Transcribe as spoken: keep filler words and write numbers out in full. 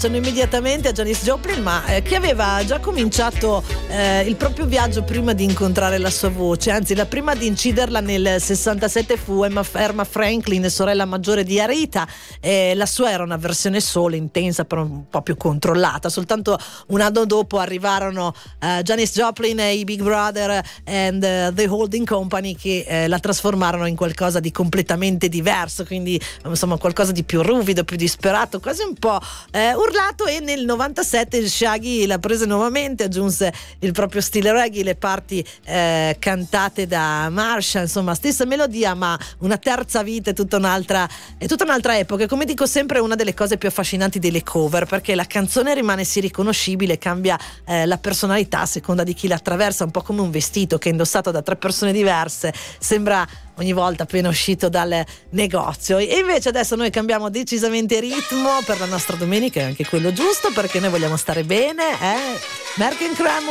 Sono immediatamente a Janis Joplin, ma eh, che aveva già cominciato eh, il proprio viaggio prima di incontrare la sua voce, anzi la prima ad inciderla nel sessantasette fu Emma, Erma Franklin, sorella maggiore di Aretha. Eh, la sua era una versione solo, intensa, però un po' più controllata. Soltanto un anno dopo arrivarono eh, Janis Joplin e i Big Brother and uh, The Holding Company, che eh, la trasformarono in qualcosa di completamente diverso, quindi insomma qualcosa di più ruvido, più disperato, quasi un po' eh, urlato. E nel novantasette Shaggy la prese nuovamente, aggiunse il proprio stile reggae, le parti eh, cantate da Marsha, insomma stessa melodia ma una terza vita, è tutta un'altra, è tutta un'altra epoca. Come dico sempre, è una delle cose più affascinanti delle cover, perché la canzone rimane sì riconoscibile, cambia eh, la personalità a seconda di chi la attraversa, un po' come un vestito che indossato da tre persone diverse sembra ogni volta appena uscito dal negozio. E invece adesso noi cambiamo decisamente ritmo per la nostra domenica, è anche quello giusto, perché noi vogliamo stare bene, eh? Merck and Cram